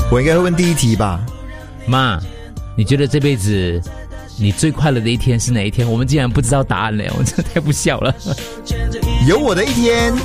我应该会问第一题吧。 妈，你觉得这辈子你最快乐的一天是哪一天？我们竟然不知道答案嘞，我真的太不孝了。 有我的一天。